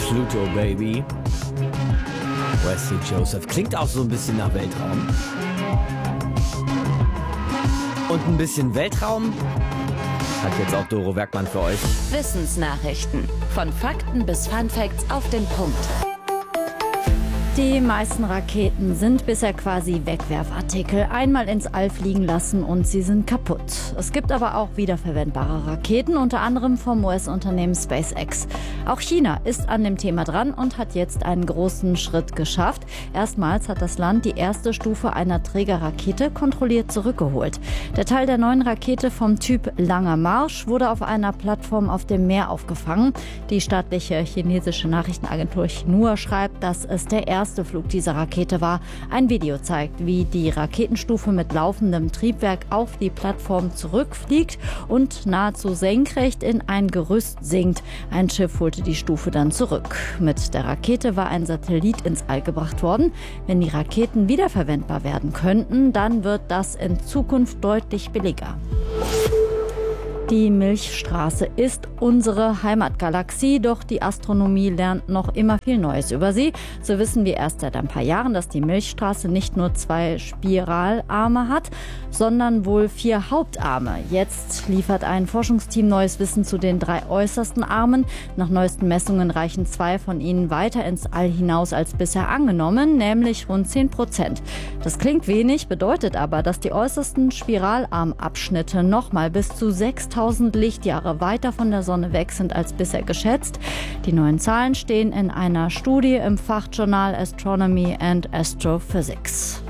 Pluto, Baby. Wesley Joseph. Klingt auch so ein bisschen nach Weltraum. Und ein bisschen Weltraum hat jetzt auch Doro Werkmann für euch. Wissensnachrichten. Von Fakten bis Funfacts auf den Punkt. Die meisten Raketen sind bisher quasi Wegwerfartikel. Einmal ins All fliegen lassen und sie sind kaputt. Es gibt aber auch wiederverwendbare Raketen, unter anderem vom US-Unternehmen SpaceX. Auch China ist an dem Thema dran und hat jetzt einen großen Schritt geschafft. Erstmals hat das Land die erste Stufe einer Trägerrakete kontrolliert zurückgeholt. Der Teil der neuen Rakete vom Typ Langer Marsch wurde auf einer Plattform auf dem Meer aufgefangen. Die staatliche chinesische Nachrichtenagentur Xinhua schreibt, dass es der erste Flug dieser Rakete war. Ein Video zeigt, wie die Raketenstufe mit laufendem Triebwerk auf die Plattform zurückfliegt und nahezu senkrecht in ein Gerüst sinkt. Ein Schiff holte die Stufe dann zurück. Mit der Rakete war ein Satellit ins All gebracht worden. Wenn die Raketen wiederverwendbar werden könnten, dann wird das in Zukunft deutlich billiger. Die Milchstraße ist unsere Heimatgalaxie, doch die Astronomie lernt noch immer viel Neues über sie. So wissen wir erst seit ein paar Jahren, dass die Milchstraße nicht nur 2 Spiralarme hat, sondern wohl 4 Hauptarme. Jetzt liefert ein Forschungsteam neues Wissen zu den 3 äußersten Armen. Nach neuesten Messungen reichen 2 von ihnen weiter ins All hinaus als bisher angenommen, nämlich rund 10%. Das klingt wenig, bedeutet aber, dass die äußersten Spiralarmabschnitte nochmal bis zu 6000 Lichtjahre weiter von der Sonne weg sind als bisher geschätzt. Die neuen Zahlen stehen in einer Studie im Fachjournal Astronomy and Astrophysics.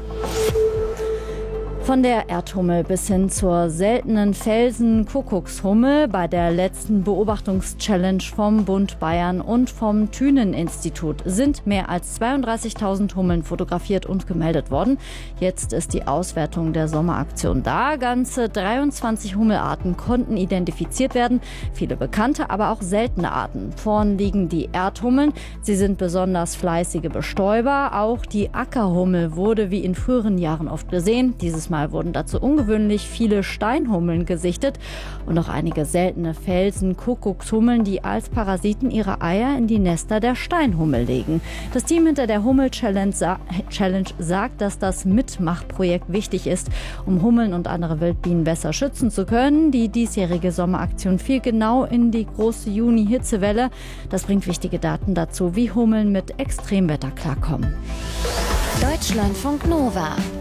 Von der Erdhummel bis hin zur seltenen Felsen-Kuckuckshummel bei der letzten Beobachtungschallenge vom Bund Bayern und vom Thünen-Institut sind mehr als 32.000 Hummeln fotografiert und gemeldet worden. Jetzt ist die Auswertung der Sommeraktion da. Ganze 23 Hummelarten konnten identifiziert werden. Viele bekannte, aber auch seltene Arten. Vorn liegen die Erdhummeln. Sie sind besonders fleißige Bestäuber. Auch die Ackerhummel wurde wie in früheren Jahren oft gesehen. Dieses Mal wurden dazu ungewöhnlich viele Steinhummeln gesichtet und auch einige seltene Felsen-Kuckuckshummeln, die als Parasiten ihre Eier in die Nester der Steinhummel legen. Das Team hinter der Hummel-Challenge sagt, dass das Mitmachprojekt wichtig ist, um Hummeln und andere Wildbienen besser schützen zu können. Die diesjährige Sommeraktion fiel genau in die große Juni-Hitzewelle. Das bringt wichtige Daten dazu, wie Hummeln mit Extremwetter klarkommen. Deutschlandfunk Nova